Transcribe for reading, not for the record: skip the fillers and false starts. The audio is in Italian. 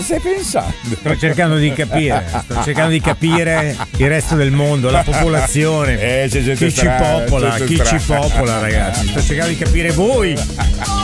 stai pensando? Sto cercando di capire il resto del mondo, la popolazione, c'è gente chi strana, ci popola, gente chi strana. ci popola, ragazzi. Sto cercando di capire voi.